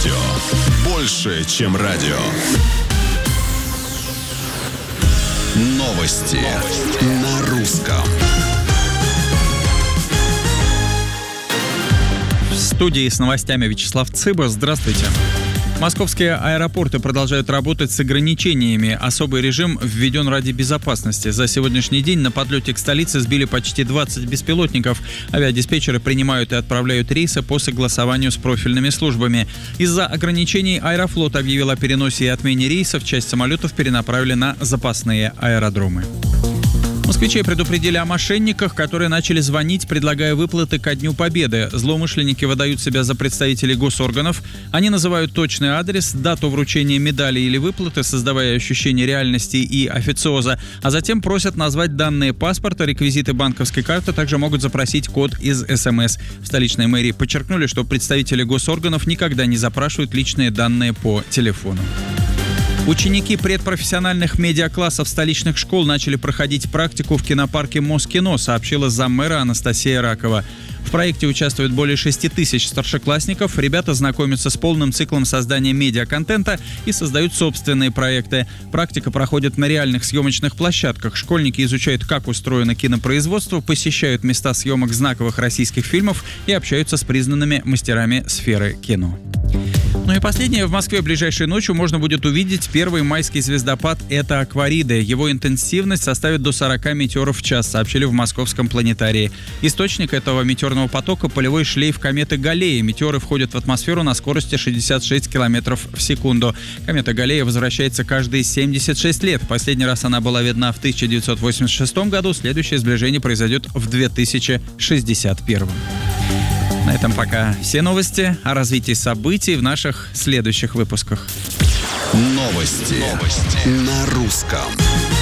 Радио. Больше, чем радио. Новости на русском. В студии с новостями Вячеслав Цыба. Здравствуйте. Московские аэропорты продолжают работать с ограничениями. Особый режим введен ради безопасности. За сегодняшний день на подлете к столице сбили почти 20 беспилотников. Авиадиспетчеры принимают и отправляют рейсы по согласованию с профильными службами. Из-за ограничений Аэрофлот объявил о переносе и отмене рейсов. Часть самолетов перенаправили на запасные аэродромы. Москвичей предупредили о мошенниках, которые начали звонить, предлагая выплаты ко Дню Победы. Злоумышленники выдают себя за представителей госорганов. Они называют точный адрес, дату вручения медали или выплаты, создавая ощущение реальности и официоза, а затем просят назвать данные паспорта, реквизиты банковской карты, также могут запросить код из СМС. В столичной мэрии подчеркнули, что представители госорганов никогда не запрашивают личные данные по телефону. Ученики предпрофессиональных медиаклассов столичных школ начали проходить практику в кинопарке Москино, сообщила заммэра Анастасия Ракова. В проекте участвует более 6 тысяч старшеклассников. Ребята знакомятся с полным циклом создания медиаконтента и создают собственные проекты. Практика проходит на реальных съемочных площадках. Школьники изучают, как устроено кинопроизводство, посещают места съемок знаковых российских фильмов и общаются с признанными мастерами сферы кино. Ну и последнее. В Москве ближайшей ночью можно будет увидеть первый майский звездопад «Это Аквариды». Его интенсивность составит до 40 метеоров в час, сообщили в Московском планетарии. Источник этого метеорного потока — полевой шлейф кометы Галлея. Метеоры входят в атмосферу на скорости 66 километров в секунду. Комета Галлея возвращается каждые 76 лет. Последний раз она была видна в 1986 году. Следующее сближение произойдет в 2061. На этом пока все новости. О развитии событий в наших следующих выпусках. Новости на русском.